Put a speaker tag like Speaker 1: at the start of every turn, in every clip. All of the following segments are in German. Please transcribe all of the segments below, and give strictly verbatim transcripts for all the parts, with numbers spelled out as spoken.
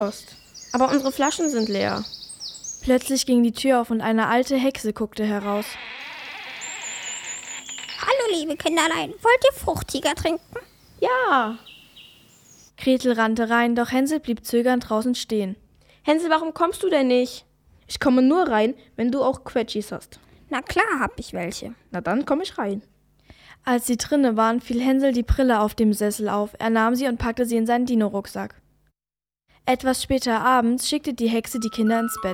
Speaker 1: Post. Aber unsere Flaschen sind leer.
Speaker 2: Plötzlich ging die Tür auf und eine alte Hexe guckte heraus.
Speaker 3: Hallo, liebe Kinderlein, wollt ihr Fruchtiger trinken?
Speaker 1: Ja.
Speaker 2: Gretel rannte rein, doch Hänsel blieb zögernd draußen stehen.
Speaker 1: Hänsel, warum kommst du denn nicht? Ich komme nur rein, wenn du auch Quetschis hast.
Speaker 3: Na klar, hab ich welche.
Speaker 1: Na dann komm ich rein.
Speaker 2: Als sie drinne waren, fiel Hänsel die Brille auf dem Sessel auf. Er nahm sie und packte sie in seinen Dino-Rucksack. Etwas später abends schickte die Hexe die Kinder ins Bett.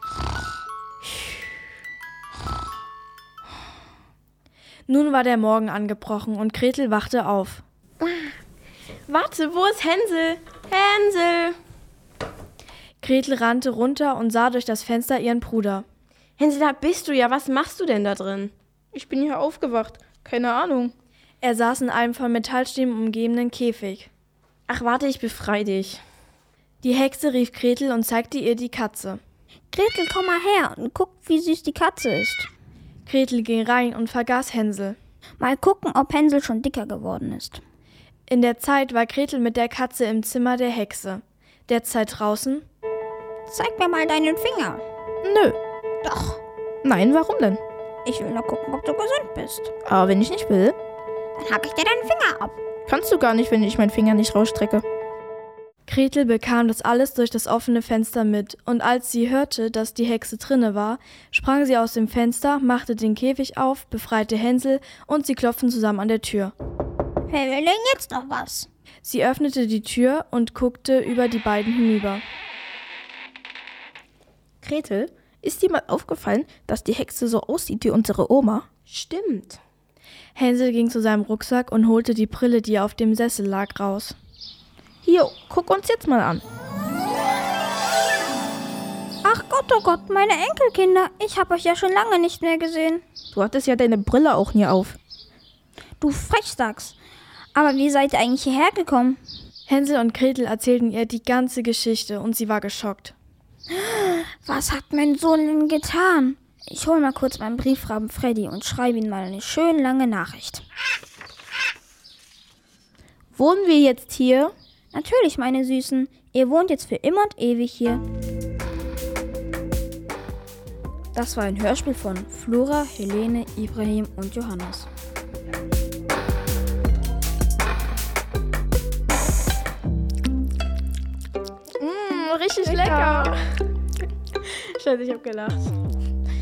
Speaker 2: Nun war der Morgen angebrochen und Gretel wachte auf.
Speaker 1: Warte, wo ist Hänsel? Hänsel!
Speaker 2: Gretel rannte runter und sah durch das Fenster ihren Bruder.
Speaker 1: Hänsel, da bist du ja. Was machst du denn da drin? Ich bin hier aufgewacht. Keine Ahnung.
Speaker 2: Er saß in einem von Metallstäben umgebenen Käfig.
Speaker 1: Ach, warte, ich befreie dich.
Speaker 2: Die Hexe rief Gretel und zeigte ihr die Katze.
Speaker 3: Gretel, komm mal her und guck, wie süß die Katze ist.
Speaker 2: Gretel ging rein und vergaß Hänsel.
Speaker 3: Mal gucken, ob Hänsel schon dicker geworden ist.
Speaker 2: In der Zeit war Gretel mit der Katze im Zimmer der Hexe. Derzeit draußen.
Speaker 3: Zeig mir mal deinen Finger.
Speaker 1: Nö.
Speaker 3: Doch.
Speaker 1: Nein, warum denn?
Speaker 3: Ich will nur gucken, ob du gesund bist.
Speaker 1: Aber wenn ich nicht will,
Speaker 3: dann hack ich dir deinen Finger ab.
Speaker 1: Kannst du gar nicht, wenn ich meinen Finger nicht rausstrecke.
Speaker 2: Gretel bekam das alles durch das offene Fenster mit, und als sie hörte, dass die Hexe drinne war, sprang sie aus dem Fenster, machte den Käfig auf, befreite Hänsel und sie klopften zusammen an der Tür.
Speaker 3: Wer will denn jetzt noch was?
Speaker 2: Sie öffnete die Tür und guckte über die beiden hinüber.
Speaker 1: Gretel, ist dir mal aufgefallen, dass die Hexe so aussieht wie unsere Oma? Stimmt.
Speaker 2: Hänsel ging zu seinem Rucksack und holte die Brille, die auf dem Sessel lag, raus.
Speaker 1: Hier, guck uns jetzt mal an.
Speaker 3: Ach Gott, oh Gott, meine Enkelkinder, ich habe euch ja schon lange nicht mehr gesehen.
Speaker 1: Du hattest ja deine Brille auch nie auf.
Speaker 3: Du Frechdachs. Aber wie seid ihr eigentlich hierher gekommen?
Speaker 2: Hänsel und Gretel erzählten ihr die ganze Geschichte und sie war geschockt.
Speaker 3: Was hat mein Sohn denn getan? Ich hole mal kurz meinen Briefraben Freddy und schreibe ihm mal eine schön lange Nachricht.
Speaker 1: Wohnen wir jetzt hier?
Speaker 3: Natürlich, meine Süßen. Ihr wohnt jetzt für immer und ewig hier. Das war ein Hörspiel von Flora, Helene, Ibrahim und Johannes.
Speaker 1: Mmh, richtig lecker. lecker. Scheiße, ich hab gelacht.